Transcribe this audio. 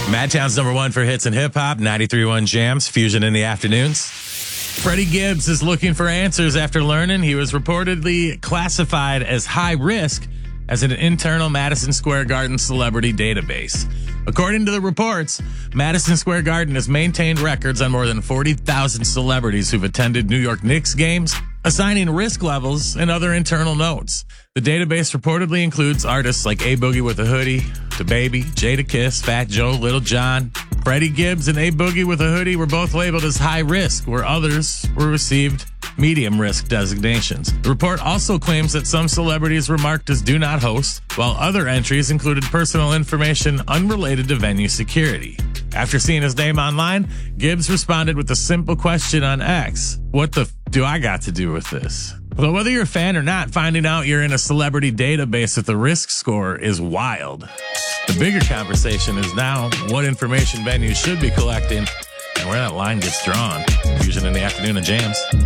Madtown's number one for hits and hip hop, 93.1 Jams, Fusion in the afternoons. Freddie Gibbs is looking for answers after learning he was reportedly classified as high risk as an internal Madison Square Garden celebrity database. According to the reports, Madison Square Garden has maintained records on more than 40,000 celebrities who've attended New York Knicks games, assigning risk levels and other internal notes. The database reportedly includes artists like A Boogie with a Hoodie, DaBaby, Jadakiss, Fat Joe, Little John. Freddie Gibbs and A Boogie with a Hoodie were both labeled as high risk, where others were received medium risk designations. The report also claims that some celebrities were marked as do not host, while other entries included personal information unrelated to venue security. After seeing his name online, Gibbs responded with a simple question on X. What the do I got to do with this? But whether you're a fan or not, finding out you're in a celebrity database with a risk score is wild. The bigger conversation is now what information venues should be collecting and where that line gets drawn. Fusion in the afternoon of Jams.